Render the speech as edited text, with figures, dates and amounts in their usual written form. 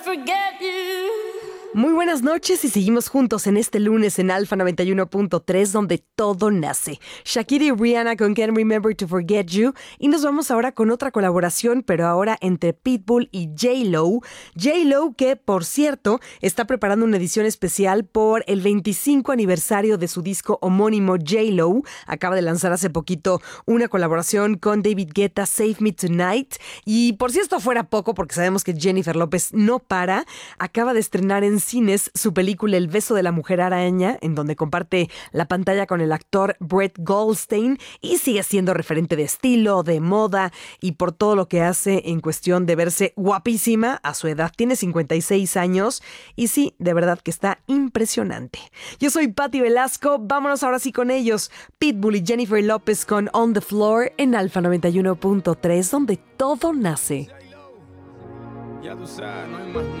Forget you. Muy buenas noches y seguimos juntos en este lunes en Alfa 91.3 donde todo nace. Shakira y Rihanna con Can't Remember to Forget You y nos vamos ahora con otra colaboración pero ahora entre Pitbull y J-Lo. J-Lo que por cierto está preparando una edición especial por el 25 aniversario de su disco homónimo J-Lo. Acaba de lanzar hace poquito una colaboración con David Guetta, Save Me Tonight. Y por si esto fuera poco, porque sabemos que Jennifer López no para, acaba de estrenar en cines su película El beso de la mujer araña, en donde comparte la pantalla con el actor Brett Goldstein y sigue siendo referente de estilo, de moda y por todo lo que hace en cuestión de verse guapísima a su edad. Tiene 56 años y sí, de verdad que está impresionante. Yo soy Patti Velasco, vámonos ahora sí con ellos. Pitbull y Jennifer López con On the Floor en Alfa 91.3, donde todo nace. Ya tú sabes, no hay más